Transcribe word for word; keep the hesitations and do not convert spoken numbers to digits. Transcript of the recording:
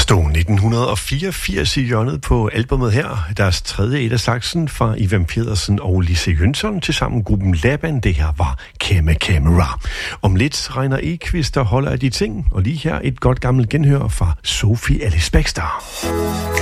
stod nitten fireogfirs i hjørnet på albumet her. Deres tredje et af slagsen fra Ivan Pedersen og Lise Jønsson til sammen gruppen Laban. Det her var Kæme Camera. Om lidt regner Ekvist og holder af de ting. Og lige her et godt gammelt genhør fra Sophie Alice Baxter.